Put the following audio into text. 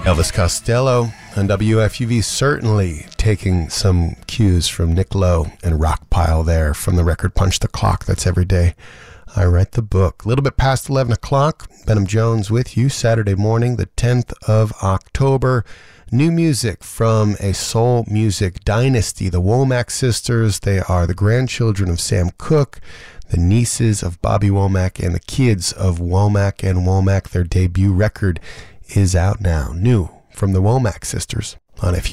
Elvis Costello on WFUV, certainly taking some cues from Nick Lowe and Rockpile there from the record Punch the Clock. That's every day I write the book. A little bit past 11 o'clock, Benham Jones with you, Saturday morning, the 10th of October. New music from a soul music dynasty, the Womack sisters. They are the grandchildren of Sam Cooke, the nieces of Bobby Womack, and the kids of Womack and Womack. Their debut record is out now, new from the Womack sisters on